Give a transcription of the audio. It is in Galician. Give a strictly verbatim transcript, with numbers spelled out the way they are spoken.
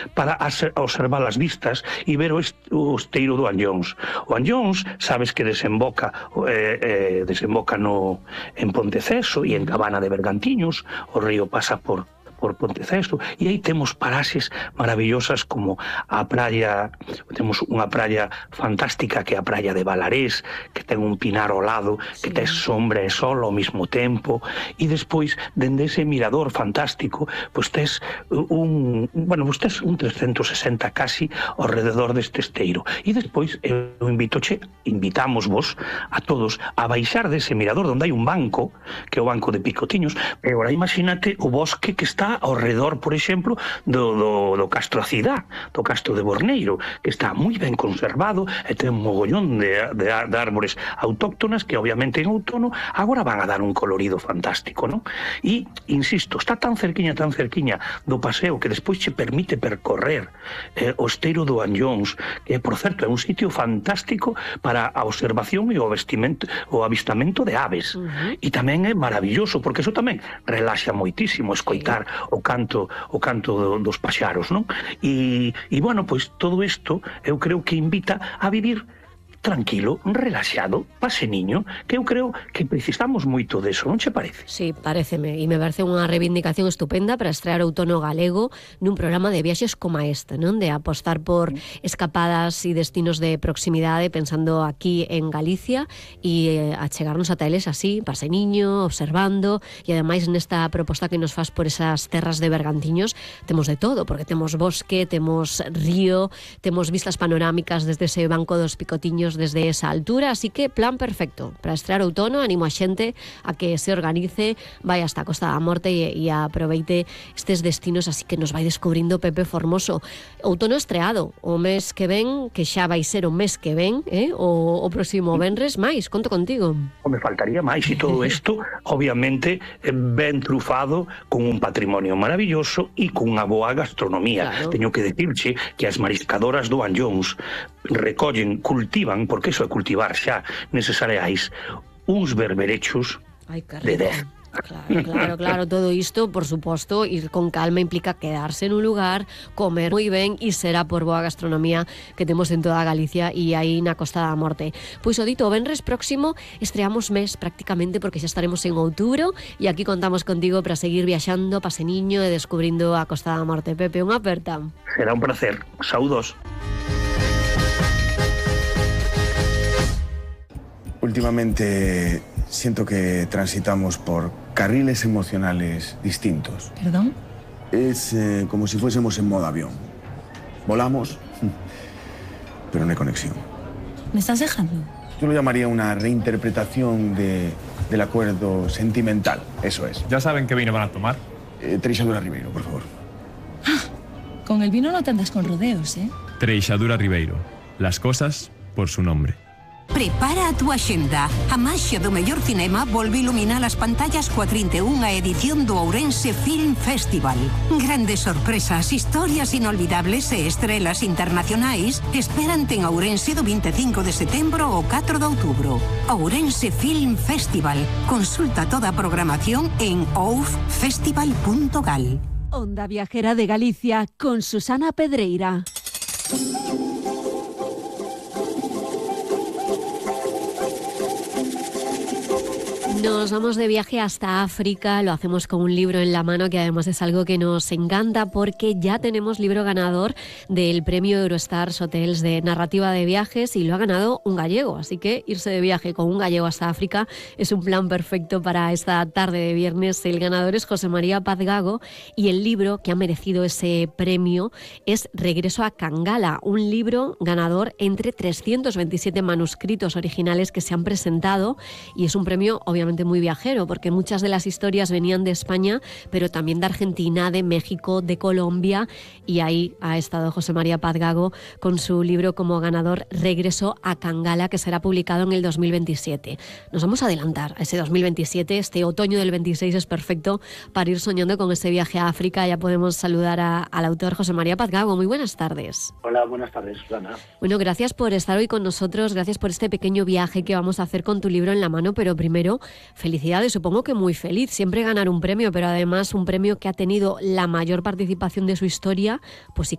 para observar as vistas e ver o, est o esteiro do Anllóns. O Anllóns, sabes que desemboca eh, eh, desemboca no, en Ponteceso e en Cabana de Bergantiños, o río pasa por por Ponteceso, e aí temos paraxes maravillosas como a praia, temos unha praia fantástica que é a praia de Balarés, que ten un pinar ao lado, que ten sombra e sol ao mesmo tempo, e despois, dende ese mirador fantástico, pois tes un, bueno, pois tes un trescentos sesenta casi ao rededor deste esteiro. E despois, eu invitoche, invitamos vos a todos a baixar dese mirador onde hai un banco, que é o banco de Picotiños, e agora imagínate o bosque que está ao redor, por exemplo, do, do, do Castro Cidá, do Castro de Borneiro, que está moi ben conservado e ten un mogollón de, de, de árbores autóctonas que obviamente en outono agora van a dar un colorido fantástico, non? E, insisto, está tan cerquiña, tan cerquiña do paseo que despois che permite percorrer eh, o esteiro do Anllóns, que, por certo, é un sitio fantástico para a observación e o, vestimento, o avistamento de aves. Uh-huh. E tamén é maravilloso, porque eso tamén relaxa moitísimo escoitar o canto o canto do, dos paxaros, non? E, e, bueno, pois todo isto eu creo que invita a vivir tranquilo, relaxado, paseniño, que eu creo que precisamos moito deso, non che parece? Sí, pareceme, e me parece unha reivindicación estupenda para estrear outono galego nun programa de viaxes como este, non? De apostar por escapadas e destinos de proximidade pensando aquí en Galicia e eh, achegarnos ata eles así, paseniño, observando, e ademais nesta proposta que nos faz por esas terras de Bergantiños temos de todo, porque temos bosque, temos río, temos vistas panorámicas desde ese banco dos Picotiños desde esa altura, así que plan perfecto para estrear outono. Animo a xente a que se organice, vai hasta a Costa da Morte e, e aproveite estes destinos, así que nos vai descubrindo Pepe Formoso. Outono estreado o mes que ven, que xa vai ser o mes que ven, eh? o, o próximo venres, máis, conto contigo. O me faltaría máis, e todo isto obviamente ben trufado con un patrimonio maravilloso e con unha boa gastronomía. Claro. Teño que decirche que as mariscadoras do Anllóns recollen, cultivan, porque iso é cultivar xa neses areais, uns berberechos de dez. Claro, claro, claro, todo isto, por suposto, ir con calma implica quedarse en un lugar, comer moi ben e será por boa gastronomía que temos en toda Galicia e aí na Costa da Morte. Pois o dito, o venres próximo estreamos mes prácticamente porque xa estaremos en outubro e aquí contamos contigo para seguir viaxando, paseniño e descubrindo a Costa da Morte. Pepe, unha aperta. Será un placer. Saúdos. Últimamente siento que transitamos por carriles emocionales distintos. ¿Perdón? Es eh, como si fuésemos en modo avión. Volamos, pero no hay conexión. ¿Me estás dejando? Yo lo llamaría una reinterpretación de, del acuerdo sentimental, eso es. ¿Ya saben qué vino van a tomar? Eh, Treixadura Ribeiro, por favor. Ah, con el vino no te andas con rodeos, ¿eh? Treixadura Ribeiro. Las cosas por su nombre. Prepara a túa xenda. A maxia do mellor cinema volve iluminar as pantallas coa trinta e unha edición do Ourense Film Festival. Grandes sorpresas, historias inolvidables e estrelas internacionais esperante en Ourense do vinte e cinco de setembro ao catro de outubro. Ourense Film Festival. Consulta toda a programación en oufestival punto gal. Onda Viajera de Galicia con Susana Pedreira. Nos vamos de viaje hasta África, lo hacemos con un libro en la mano que además es algo que nos encanta porque ya tenemos libro ganador del premio Eurostars Hotels de narrativa de viajes y lo ha ganado un gallego, así que irse de viaje con un gallego hasta África es un plan perfecto para esta tarde de viernes. El ganador es José María Paz Gago y el libro que ha merecido ese premio es Regreso a Kangala, un libro ganador entre trescientos veintisiete manuscritos originales que se han presentado y es un premio obviamente muy viajero, porque muchas de las historias venían de España, pero también de Argentina, de México, de Colombia, y ahí ha estado José María Paz Gago con su libro como ganador Regreso a Kangala, que será publicado en el dos mil veintisiete. Nos vamos a adelantar a ese dos mil veintisiete, este otoño del veintiséis es perfecto para ir soñando con ese viaje a África. Ya podemos saludar a, al autor José María Paz Gago. Muy buenas tardes. Hola, buenas tardes, Susana. Bueno, gracias por estar hoy con nosotros, gracias por este pequeño viaje que vamos a hacer con tu libro en la mano, pero primero felicidades, supongo que muy feliz, siempre ganar un premio, pero además un premio que ha tenido la mayor participación de su historia, pues sí que